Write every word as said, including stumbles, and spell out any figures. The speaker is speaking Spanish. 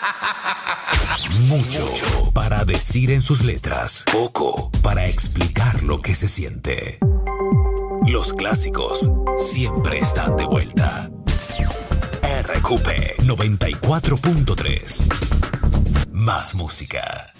Mucho para decir en sus letras, poco para explicar lo que se siente. Los clásicos siempre están de vuelta. R Q P noventa y cuatro punto tres. Más música.